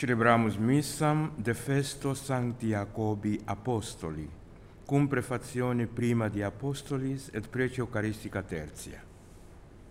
Celebramus missam de festo Sancti Jacobi Apostoli, cum prefatione prima di Apostolis et prece Eucharistica tertia.